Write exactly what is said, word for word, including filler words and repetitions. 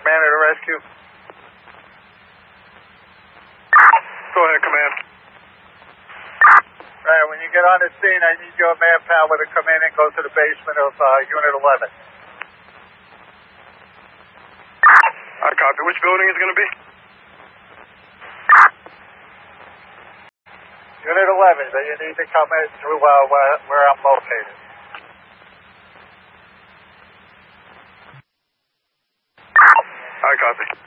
man to the rescue. Go ahead, Command. All right, when you get on the scene, I need your manpower to come in and go to the basement of uh, Unit eleven. I copy. Which building is it going to be? Unit eleven, but you need to come in through uh, where, where I'm located. I copy.